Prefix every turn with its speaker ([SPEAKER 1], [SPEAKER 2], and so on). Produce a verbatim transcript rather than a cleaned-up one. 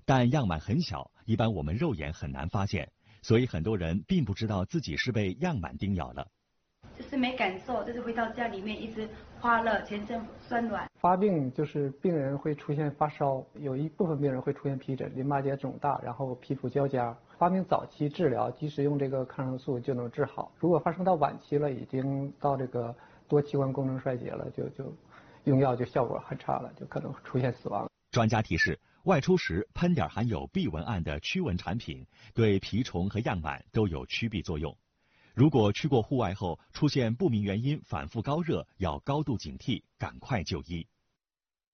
[SPEAKER 1] 但样螨很小，一般我们肉眼很难发现，所以很多人并不知道自己是被样螨叮咬了。
[SPEAKER 2] 就是没感受，就是回到家里面一直发热，全身酸软。
[SPEAKER 3] 发病就是病人会出现发烧，有一部分病人会出现皮疹、淋巴结肿大，然后皮肤焦痂。发病早期治疗，即使用这个抗生素就能治好。如果发生到晚期了，已经到这个多器官功能衰竭了，就就用药就效果很差了，就可能出现死亡。
[SPEAKER 1] 专家提示，外出时喷点含有避蚊胺的驱蚊产品，对蜱虫和样螨都有驱避作用。如果去过户外后出现不明原因反复高热，要高度警惕，赶快就医。